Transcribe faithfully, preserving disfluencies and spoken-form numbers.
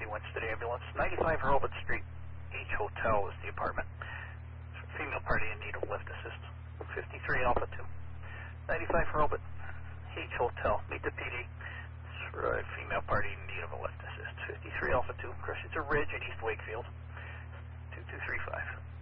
emergency Winston ambulance. ninety-five Hurlbut Street, H Hotel is the apartment. Female party in need of lift assist. fifty-three Alpha two. ninety-five Hurlbut, H Hotel. Meet the P D. Right, female party in need of a lift assist. fifty-three Alpha two. Crossing to Ridge in East Wakefield. two two three five.